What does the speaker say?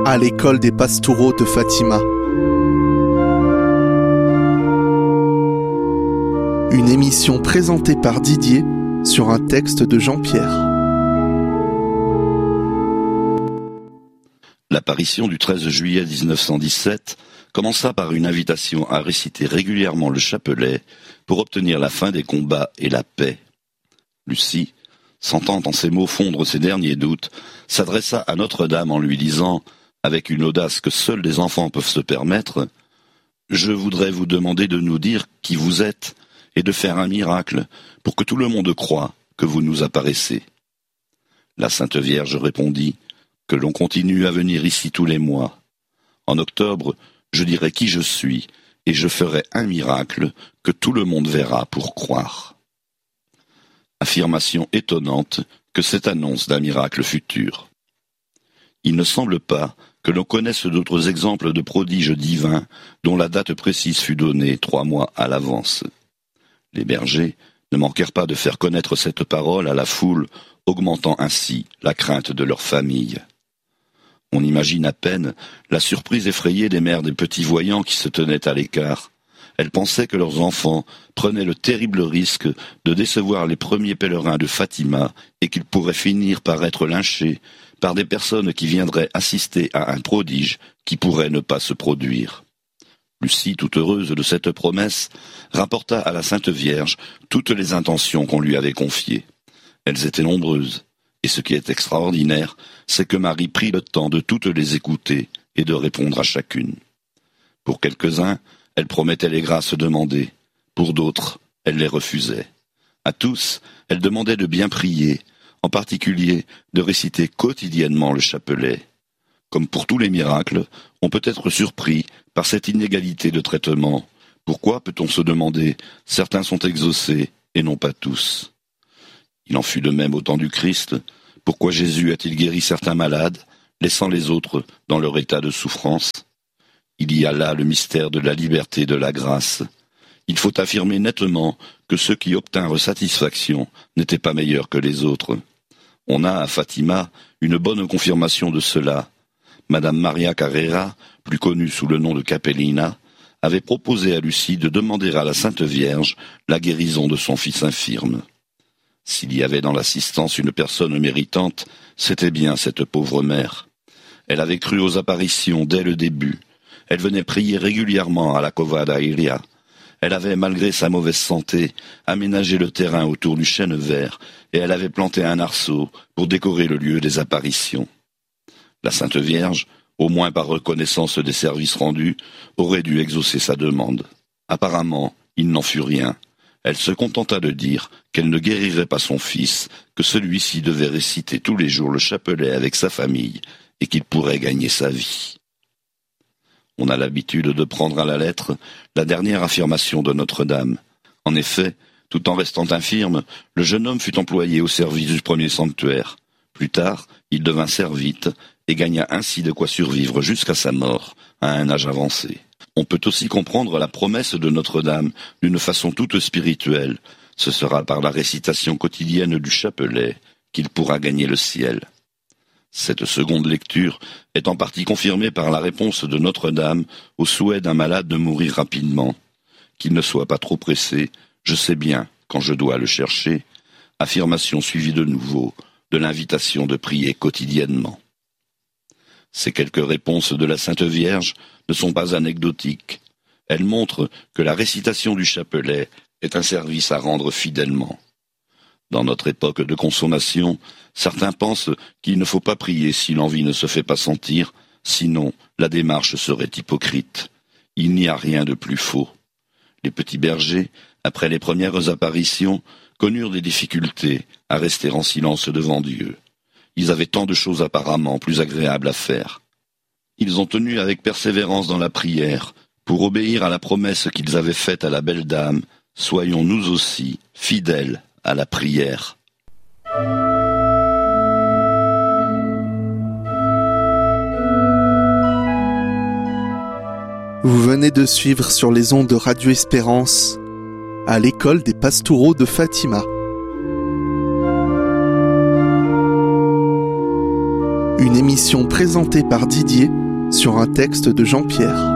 à l'école des Pastoureaux de Fatima. Une émission présentée par Didier sur un texte de Jean-Pierre. L'apparition du 13 juillet 1917 commença par une invitation à réciter régulièrement le chapelet pour obtenir la fin des combats et la paix. Lucie, sentant en ces mots fondre ses derniers doutes, s'adressa à Notre-Dame en lui disant, avec une audace que seuls les enfants peuvent se permettre, « Je voudrais vous demander de nous dire qui vous êtes et de faire un miracle pour que tout le monde croie que vous nous apparaissez. » La Sainte Vierge répondit, « Que l'on continue à venir ici tous les mois. En octobre, je dirai qui je suis et je ferai un miracle que tout le monde verra pour croire. » Affirmation étonnante que cette annonce d'un miracle futur. Il ne semble pas que l'on connaisse d'autres exemples de prodiges divins dont la date précise fut donnée 3 mois à l'avance. Les bergers ne manquèrent pas de faire connaître cette parole à la foule, augmentant ainsi la crainte de leur famille. On imagine à peine la surprise effrayée des mères des petits voyants qui se tenaient à l'écart. Elles pensaient que leurs enfants prenaient le terrible risque de décevoir les premiers pèlerins de Fatima et qu'ils pourraient finir par être lynchés par des personnes qui viendraient assister à un prodige qui pourrait ne pas se produire. Lucie, toute heureuse de cette promesse, rapporta à la Sainte Vierge toutes les intentions qu'on lui avait confiées. Elles étaient nombreuses, et ce qui est extraordinaire, c'est que Marie prit le temps de toutes les écouter et de répondre à chacune. Pour quelques-uns, elle promettait les grâces demandées, pour d'autres, elle les refusait. À tous, elle demandait de bien prier, en particulier de réciter quotidiennement le chapelet. Comme pour tous les miracles, on peut être surpris par cette inégalité de traitement. Pourquoi, peut-on se demander, certains sont exaucés et non pas tous? Il en fut de même au temps du Christ. Pourquoi Jésus a-t-il guéri certains malades, laissant les autres dans leur état de souffrance? Il y a là le mystère de la liberté et de la grâce. Il faut affirmer nettement que ceux qui obtinrent satisfaction n'étaient pas meilleurs que les autres. On a à Fatima une bonne confirmation de cela. Madame Maria Carrera, plus connue sous le nom de Capellina, avait proposé à Lucie de demander à la Sainte Vierge la guérison de son fils infirme. S'il y avait dans l'assistance une personne méritante, c'était bien cette pauvre mère. Elle avait cru aux apparitions dès le début. Elle venait prier régulièrement à la Cova da Iria. Elle avait, malgré sa mauvaise santé, aménagé le terrain autour du chêne vert et elle avait planté un arceau pour décorer le lieu des apparitions. La Sainte Vierge, au moins par reconnaissance des services rendus, aurait dû exaucer sa demande. Apparemment, il n'en fut rien. Elle se contenta de dire qu'elle ne guérirait pas son fils, que celui-ci devait réciter tous les jours le chapelet avec sa famille et qu'il pourrait gagner sa vie. On a l'habitude de prendre à la lettre la dernière affirmation de Notre-Dame. En effet, tout en restant infirme, le jeune homme fut employé au service du premier sanctuaire. Plus tard, il devint servite et gagna ainsi de quoi survivre jusqu'à sa mort, à un âge avancé. On peut aussi comprendre la promesse de Notre-Dame d'une façon toute spirituelle. Ce sera par la récitation quotidienne du chapelet qu'il pourra gagner le ciel. Cette seconde lecture est en partie confirmée par la réponse de Notre-Dame au souhait d'un malade de mourir rapidement. Qu'il ne soit pas trop pressé, je sais bien quand je dois le chercher. Affirmation suivie de nouveau de l'invitation de prier quotidiennement. Ces quelques réponses de la Sainte Vierge ne sont pas anecdotiques. Elles montrent que la récitation du chapelet est un service à rendre fidèlement. Dans notre époque de consommation, certains pensent qu'il ne faut pas prier si l'envie ne se fait pas sentir, sinon la démarche serait hypocrite. Il n'y a rien de plus faux. Les petits bergers, après les premières apparitions, connurent des difficultés à rester en silence devant Dieu. Ils avaient tant de choses apparemment plus agréables à faire. Ils ont tenu avec persévérance dans la prière, pour obéir à la promesse qu'ils avaient faite à la belle dame, soyons nous aussi fidèles à la prière. Vous venez de suivre sur les ondes de Radio Espérance, à l'école des Pastoureaux de Fatima. Une émission présentée par Didier sur un texte de Jean-Pierre.